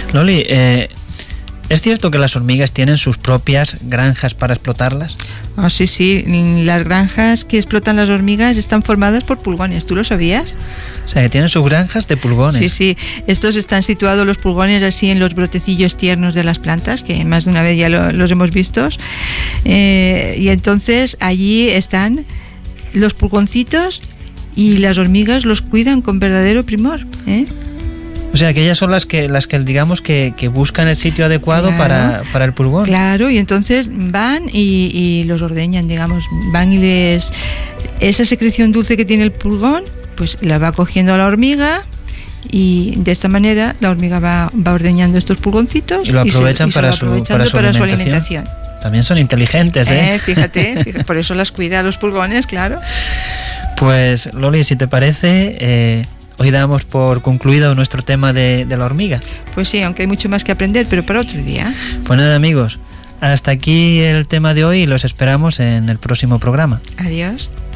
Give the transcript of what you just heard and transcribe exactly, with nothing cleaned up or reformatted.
Loli, eh, ¿es cierto que las hormigas tienen sus propias granjas para explotarlas? Oh, sí, sí. Las granjas que explotan las hormigas están formadas por pulgones. ¿Tú lo sabías? O sea, que tienen sus granjas de pulgones. Sí, sí. Estos están situados, los pulgones, así en los brotecillos tiernos de las plantas, que más de una vez ya lo, los hemos visto. Eh, y entonces allí están los pulgoncitos y las hormigas los cuidan con verdadero primor, ¿eh? O sea, que ellas son las que, las que digamos, que, que buscan el sitio adecuado, claro, para, para el pulgón. Claro, y entonces van y, y los ordeñan, digamos, van y les... Esa secreción dulce que tiene el pulgón, pues la va cogiendo a la hormiga, y de esta manera la hormiga va, va ordeñando estos pulgoncitos. Y lo aprovechan, y se, y para, su, para, su, para alimentación. su alimentación. También son inteligentes, ¿eh? eh fíjate, fíjate, por eso las cuida a los pulgones, claro. Pues, Loli, si te parece... Eh, hoy damos por concluido nuestro tema de, de la hormiga. Pues sí, aunque hay mucho más que aprender, pero para otro día. Pues nada, amigos, hasta aquí el tema de hoy y los esperamos en el próximo programa. Adiós.